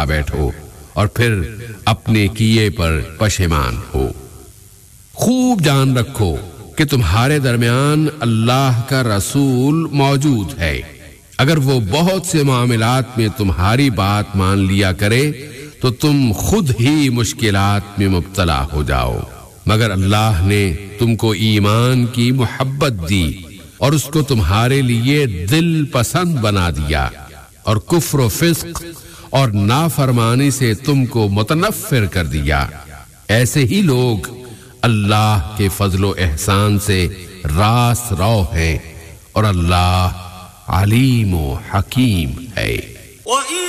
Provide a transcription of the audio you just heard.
आ बैठो और फिर अपने किए पर पशेमान हो। खूब जान रखो कि तुम्हारे दरमियान अल्लाह का रसूल मौजूद है। अगर वो बहुत से मामलात में तुम्हारी बात मान लिया करे तो तुम खुद ही मुश्किलात में मुब्तला हो जाओ। मगर अल्लाह ने तुमको ईमान की मोहब्बत दी और उसको तुम्हारे लिए दिल पसंद बना दिया और कुफ्र व फिस्क और नाफरमानी से तुमको मुतनफ्फिर कर दिया। ऐसे ही लोग अल्लाह के फजलो एहसान से रास रौ हैं और अल्लाह अलीम व हकीम है।